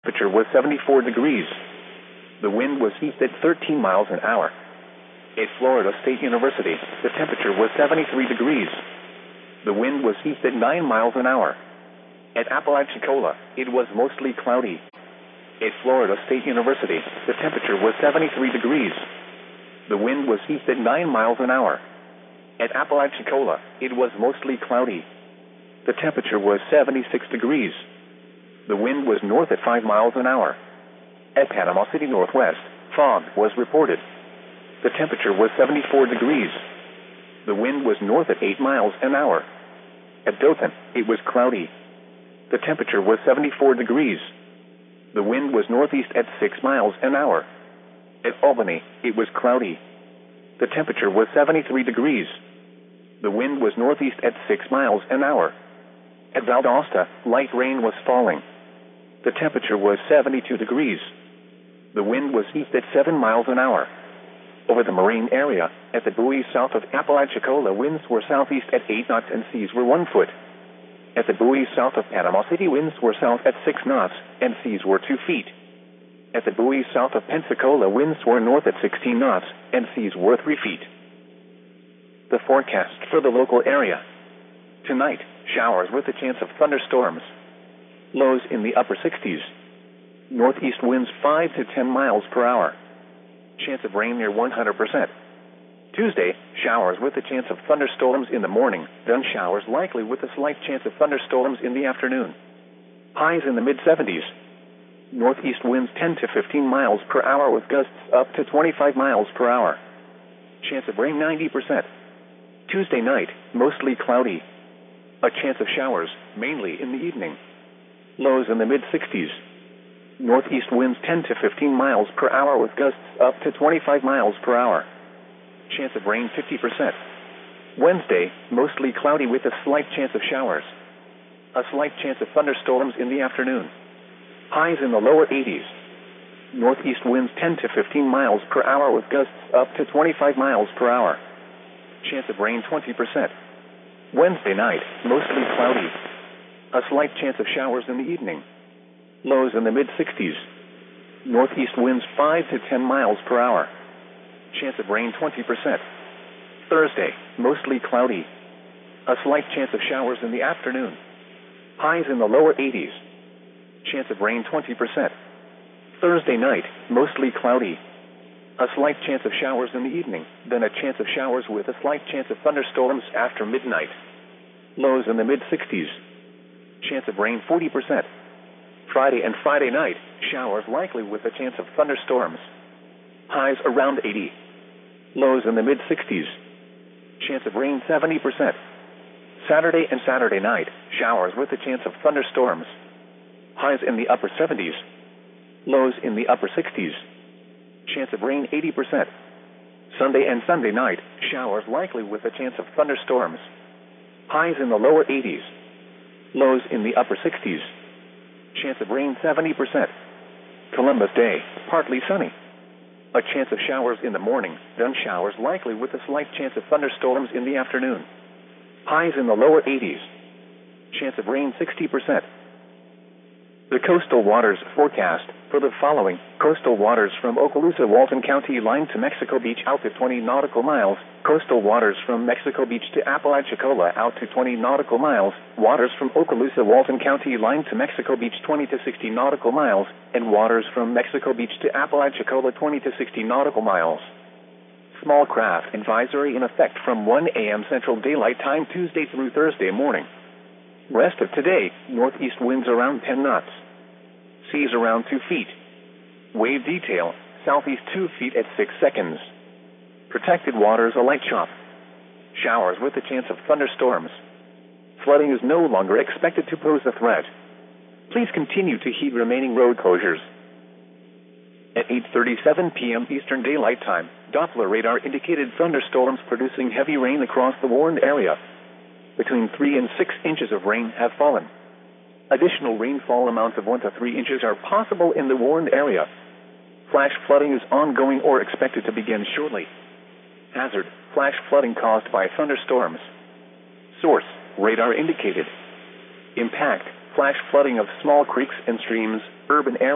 Temperature was 74 degrees. The wind was east at 13 miles an hour. At Florida State University, the temperature was 73 degrees. The wind was east at 9 miles an hour. At Apalachicola, it was mostly cloudy. At Florida State University, the temperature was 73 degrees. The wind was east at 9 miles an hour. At Apalachicola, it was mostly cloudy. The temperature was 76 degrees. The wind was north at 5 miles an hour. At Panama City Northwest, fog was reported. The temperature was 74 degrees. The wind was north at 8 miles an hour. At Dothan, it was cloudy. The temperature was 74 degrees. The wind was northeast at 6 miles an hour. At Albany, it was cloudy. The temperature was 73 degrees. The wind was northeast at 6 miles an hour. At Valdosta, light rain was falling. The temperature was 72 degrees. The wind was east at 7 miles an hour. Over the marine area, at the buoys south of Apalachicola, winds were southeast at 8 knots and seas were 1 foot. At the buoys south of Panama City, winds were south at 6 knots and seas were 2 feet. At the buoys south of Pensacola, winds were north at 16 knots and seas were 3 feet. The forecast for the local area. Tonight, showers with a chance of thunderstorms. Lows in the upper 60s. Northeast winds 5 to 10 miles per hour. Chance of rain near 100%. Tuesday, showers with a chance of thunderstorms in the morning, then showers likely with a slight chance of thunderstorms in the afternoon. Highs in the mid-70s. Northeast winds 10 to 15 miles per hour with gusts up to 25 miles per hour. Chance of rain 90%. Tuesday night, mostly cloudy. A chance of showers, mainly in the evening. Lows in the mid-60s. Northeast winds 10 to 15 miles per hour with gusts up to 25 miles per hour. Chance of rain 50%. Wednesday, mostly cloudy with a slight chance of showers. A slight chance of thunderstorms in the afternoon. Highs in the lower 80s. Northeast winds 10 to 15 miles per hour with gusts up to 25 miles per hour. Chance of rain 20%. Wednesday night, mostly cloudy. A slight chance of showers in the evening. Lows in the mid-60s. Northeast winds 5 to 10 miles per hour. Chance of rain 20%. Thursday, mostly cloudy. A slight chance of showers in the afternoon. Highs in the lower 80s. Chance of rain 20%. Thursday night, mostly cloudy. A slight chance of showers in the evening, then a chance of showers with a slight chance of thunderstorms after midnight. Lows in the mid-60s. Chance of rain 40%. Friday and Friday night, showers likely with a chance of thunderstorms. Highs around 80. Lows in the mid-60s. Chance of rain 70%. Saturday and Saturday night, showers with a chance of thunderstorms. Highs in the upper 70s. Lows in the upper 60s. Chance of rain 80%. Sunday and Sunday night, showers likely with a chance of thunderstorms. Highs in the lower 80s. Lows in the upper 60s. Chance of rain 70%. Columbus Day, partly sunny. A chance of showers in the morning, then showers likely with a slight chance of thunderstorms in the afternoon. Highs in the lower 80s. Chance of rain 60%. The coastal waters forecast for the following: coastal waters from Okaloosa, Walton County line to Mexico Beach out to 20 nautical miles, coastal waters from Mexico Beach to Apalachicola out to 20 nautical miles, waters from Okaloosa, Walton County line to Mexico Beach 20 to 60 nautical miles, and waters from Mexico Beach to Apalachicola 20 to 60 nautical miles. Small craft advisory in effect from 1 a.m. Central Daylight Time Tuesday through Thursday morning. Rest of today, northeast winds around 10 knots. Seas around 2 feet. Wave detail, southeast 2 feet at 6 seconds. Protected waters a light chop. Showers with a chance of thunderstorms. Flooding is no longer expected to pose a threat. Please continue to heed remaining road closures. At 8:37 p.m. Eastern Daylight Time, Doppler radar indicated thunderstorms producing heavy rain across the warned area. Between 3 and 6 inches of rain have fallen. Additional rainfall amounts of 1 to 3 inches are possible in the warned area. Flash flooding is ongoing or expected to begin shortly. Hazard: flash flooding caused by thunderstorms. Source: radar indicated. Impact: flash flooding of small creeks and streams, urban areas.